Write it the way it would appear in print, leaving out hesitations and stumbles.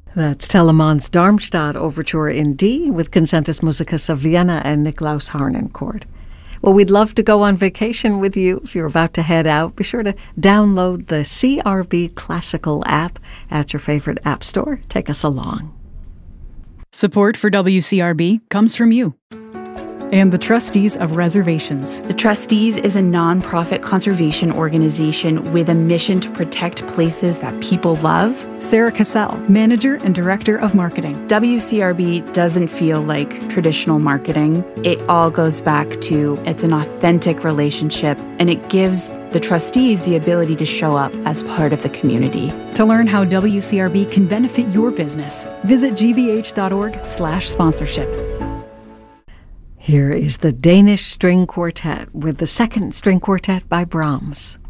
That's Telemann's Darmstadt Overture in D with Concentus Musicus of Vienna and Niklaus Harnoncourt. Well, we'd love to go on vacation with you. If you're about to head out, be sure to download the CRB Classical app at your favorite app store. Take us along. Support for WCRB comes from you and the Trustees of Reservations. The Trustees is a nonprofit conservation organization with a mission to protect places that people love. Sarah Cassell, Manager and Director of Marketing. WCRB doesn't feel like traditional marketing. It all goes back to it's an authentic relationship, and it gives the trustees the ability to show up as part of the community. To learn how WCRB can benefit your business, visit gbh.org/sponsorship. Here is the Danish String Quartet with the Second String Quartet by Brahms.